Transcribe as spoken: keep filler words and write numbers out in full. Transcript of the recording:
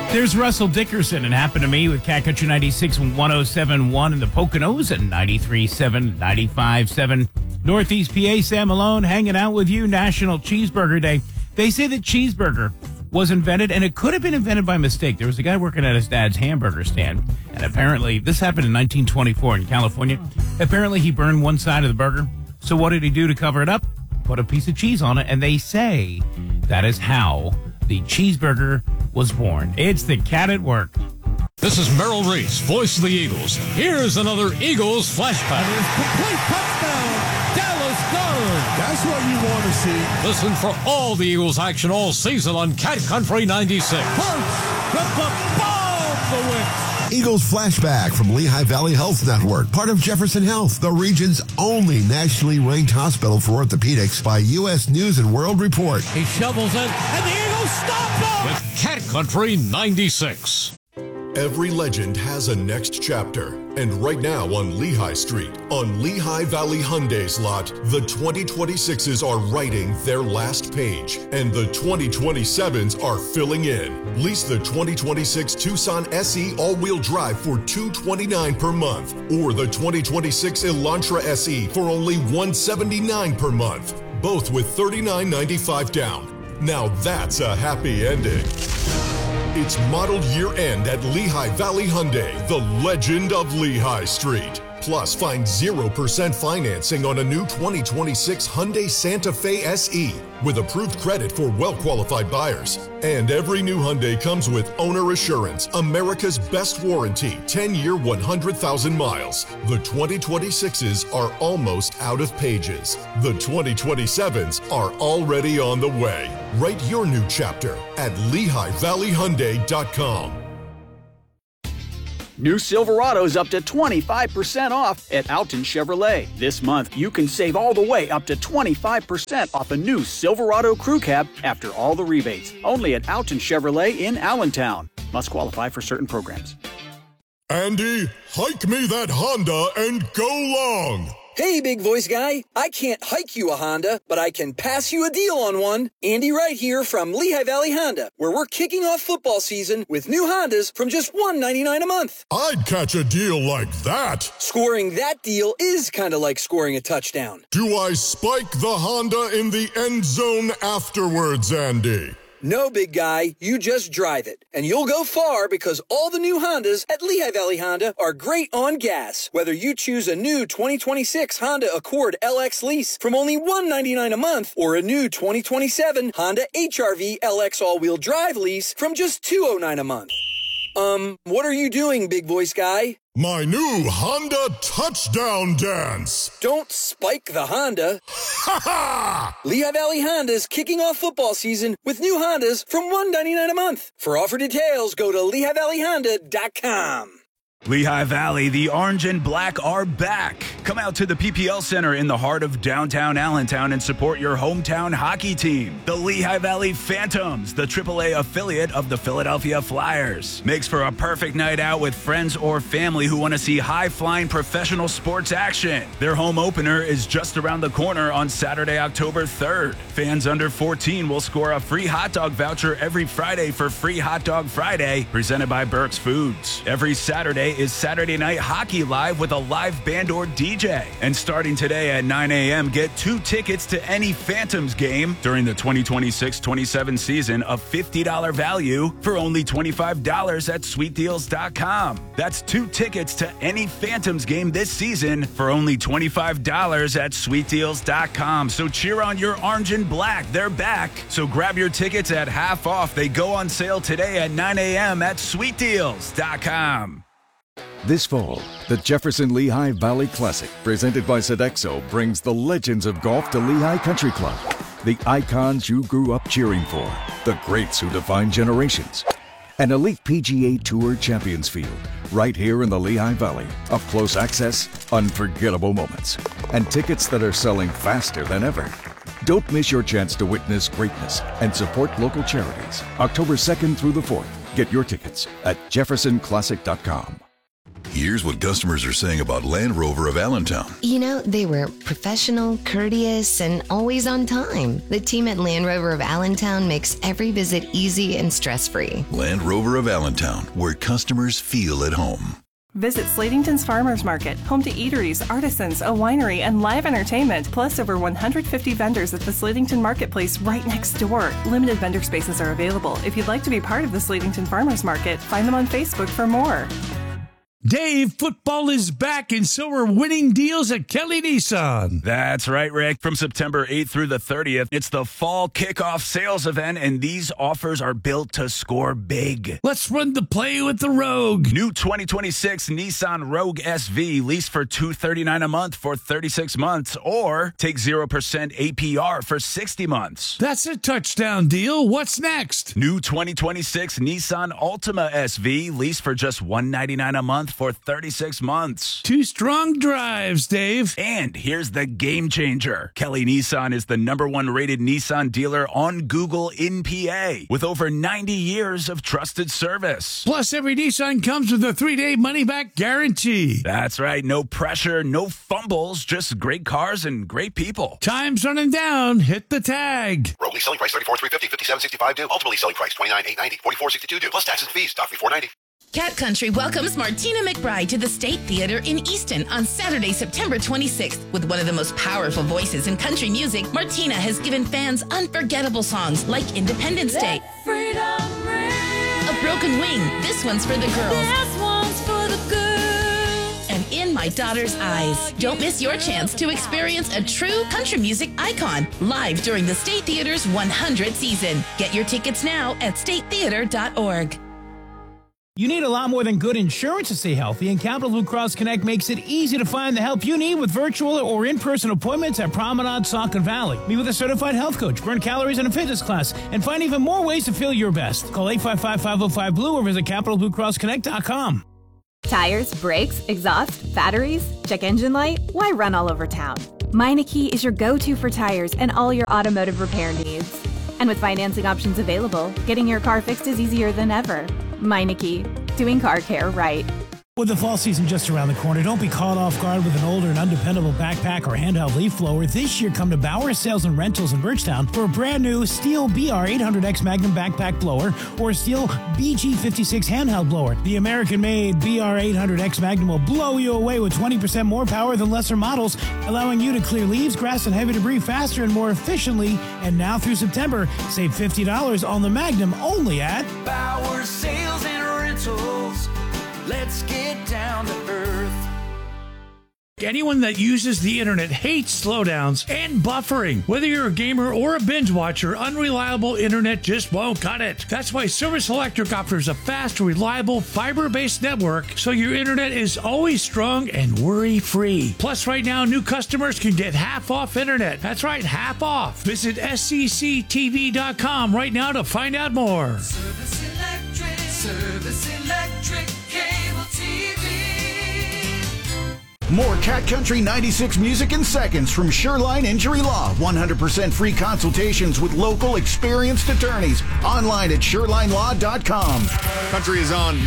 There's Russell Dickerson. It happened to me with Cat Country ninety-six and one oh seven point one in the Poconos at ninety-three point seven, ninety-five point seven. Northeast P A, Sam Malone hanging out with you. National Cheeseburger Day. They say that cheeseburger was invented, and it could have been invented by mistake. There was a guy working at his dad's hamburger stand, and apparently, this happened in nineteen twenty-four in California. Apparently, he burned one side of the burger. So what did he do to cover it up? Put a piece of cheese on it, and they say that is how the cheeseburger was born. It's the Cat at Work. This is Merrill Reese, voice of the Eagles. Here's another Eagles flashback. And it's complete touchdown, Dallas Goedert. That's what you want to see. Listen for all the Eagles action all season on Cat Country ninety-six. Hurts with the bomb, the win. Eagles Flashback from Lehigh Valley Health Network, part of Jefferson Health, the region's only nationally ranked hospital for orthopedics by U S News and World Report. He shovels it, and the Eagles stop him! With Cat Country ninety-six. Every legend has a next chapter, and right now on Lehigh Street, on Lehigh Valley Hyundai's lot, the twenty twenty-sixes are writing their last page, and the twenty twenty-sevens are filling in. Lease the twenty twenty-six Tucson S E all-wheel drive for two hundred twenty-nine dollars per month, or the twenty twenty-six Elantra S E for only one hundred seventy-nine dollars per month, both with thirty-nine ninety-five down. Now that's a happy ending. It's model year end at Lehigh Valley Hyundai, the legend of Lehigh Street. Plus, find zero percent financing on a new twenty twenty-six Hyundai Santa Fe S E with approved credit for well-qualified buyers. And every new Hyundai comes with Owner Assurance, America's best warranty, ten-year, one hundred thousand miles. The twenty twenty-sixes are almost out of pages. The twenty twenty-sevens are already on the way. Write your new chapter at Lehigh Valley Hyundai dot com. New Silverado's up to twenty-five percent off at Alton Chevrolet. This month, you can save all the way up to twenty-five percent off a new Silverado Crew Cab after all the rebates. Only at Alton Chevrolet in Allentown. Must qualify for certain programs. Andy, hike me that Honda and go long! Hey, big voice guy. I can't hike you a Honda, but I can pass you a deal on one. Andy Wright here from Lehigh Valley Honda, where we're kicking off football season with new Hondas from just one hundred ninety-nine dollars a month. I'd catch a deal like that. Scoring that deal is kind of like scoring a touchdown. Do I spike the Honda in the end zone afterwards, Andy? No, big guy, you just drive it. And you'll go far because all the new Hondas at Lehigh Valley Honda are great on gas. Whether you choose a new twenty twenty-six Honda Accord L X lease from only one hundred ninety-nine dollars a month or a new twenty twenty-seven Honda H R V L X all-wheel drive lease from just two hundred nine dollars a month. Um, what are you doing, big voice guy? My new Honda touchdown dance! Don't spike the Honda. Ha ha! Lehigh Valley Honda's kicking off football season with new Hondas from one hundred ninety-nine dollars a month. For offer details, go to Lehigh Valley Honda dot com. Lehigh Valley, the orange and black are back. Come out to the P P L Center in the heart of downtown Allentown and support your hometown hockey team. The Lehigh Valley Phantoms, the triple A affiliate of the Philadelphia Flyers. Makes for a perfect night out with friends or family who want to see high-flying professional sports action. Their home opener is just around the corner on Saturday, October third. Fans under fourteen will score a free hot dog voucher every Friday for Free Hot Dog Friday, presented by Burke's Foods. Every Saturday is Saturday Night Hockey Live with a live band or D J. And starting today at nine a m, get two tickets to any Phantoms game during the twenty twenty-six twenty-seven season of fifty dollars value for only twenty-five dollars at sweet deals dot com. That's two tickets to any Phantoms game this season for only twenty-five dollars at sweet deals dot com. So cheer on your orange and black. They're back. So grab your tickets at half off. They go on sale today at nine a m at sweet deals dot com. This fall, the Jefferson Lehigh Valley Classic, presented by Sodexo, brings the legends of golf to Lehigh Country Club. The icons you grew up cheering for, the greats who define generations. An elite P G A Tour Champions Field, right here in the Lehigh Valley. Up close access, unforgettable moments, and tickets that are selling faster than ever. Don't miss your chance to witness greatness and support local charities. October second through the fourth. Get your tickets at jefferson classic dot com. Here's what customers are saying about Land Rover of Allentown. You know, they were professional, courteous, and always on time. The team at Land Rover of Allentown makes every visit easy and stress-free. Land Rover of Allentown, where customers feel at home. Visit Slatington's Farmers Market, home to eateries, artisans, a winery, and live entertainment, plus over one hundred fifty vendors at the Slatington Marketplace right next door. Limited vendor spaces are available. If you'd like to be part of the Slatington Farmers Market, find them on Facebook for more. Dave, football is back, and so are winning deals at Kelly Nissan. That's right, Rick. From September eighth through the thirtieth, it's the fall kickoff sales event, and these offers are built to score big. Let's run the play with the Rogue. New twenty twenty-six Nissan Rogue S V, lease for two hundred thirty-nine dollars a month for thirty-six months, or take zero percent A P R for sixty months. That's a touchdown deal. What's next? New twenty twenty-six Nissan Altima S V, lease for just one hundred ninety-nine dollars a month for thirty-six months. Two strong drives, Dave. And here's the game changer. Kelly Nissan is the number one rated Nissan dealer on Google in P A, with over ninety years of trusted service. Plus, every Nissan comes with a three-day money-back guarantee. That's right. No pressure, no fumbles, just great cars and great people. Time's running down. Hit the tag. Rogue lease selling price thirty-four thousand three hundred fifty dollars, fifty-seven thousand sixty-five dollars due. Ultimately selling price twenty-nine thousand eight hundred ninety dollars, forty-four thousand sixty-two dollars due. Plus taxes and fees. Stock fee four hundred ninety dollars. Cat Country welcomes Martina McBride to the State Theater in Easton on Saturday, September twenty-sixth. With one of the most powerful voices in country music, Martina has given fans unforgettable songs like Independence Day, A Broken Wing, This One's for the Girls, This One's for the Girls, and In My Daughter's Eyes. Don't miss your chance to experience a true country music icon live during the State Theater's one hundredth season. Get your tickets now at state theater dot org. You need a lot more than good insurance to stay healthy, and Capital Blue Cross Connect makes it easy to find the help you need with virtual or in-person appointments at Promenade, Saucon Valley. Meet with a certified health coach, burn calories in a fitness class, and find even more ways to feel your best. Call eight five five, five oh five, BLUE or visit capital blue cross connect dot com. Tires, brakes, exhaust, batteries, check engine light? Why run all over town? Meineke is your go-to for tires and all your automotive repair needs. And with financing options available, getting your car fixed is easier than ever. Meineke, doing car care right. With the fall season just around the corner, don't be caught off guard with an older and undependable backpack or handheld leaf blower. This year, come to Bauer Sales and Rentals in Birchtown for a brand new Steel B R eight hundred X Magnum backpack blower or Steel B G fifty-six handheld blower. The American-made B R eight hundred X Magnum will blow you away with twenty percent more power than lesser models, allowing you to clear leaves, grass, and heavy debris faster and more efficiently. And now through September, save fifty dollars on the Magnum only at Bauer Sales and Rentals. Let's get down to earth. Anyone that uses the internet hates slowdowns and buffering. Whether you're a gamer or a binge watcher, unreliable internet just won't cut it. That's why Service Electric offers a fast, reliable, fiber-based network so your internet is always strong and worry-free. Plus, right now, new customers can get half off internet. That's right, half off. Visit S C C T V dot com right now to find out more. Service Electric, Service Electric, cable T V. More Cat Country ninety-six music in seconds from Shoreline Injury Law. one hundred percent free consultations with local experienced attorneys. Online at shoreline law dot com. Country is on